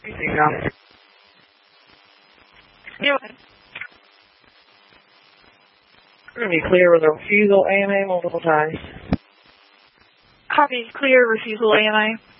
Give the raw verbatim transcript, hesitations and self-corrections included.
There you go. Anyway. We're going to be clear with a refusal A M A multiple times. Copy, clear, refusal A M A.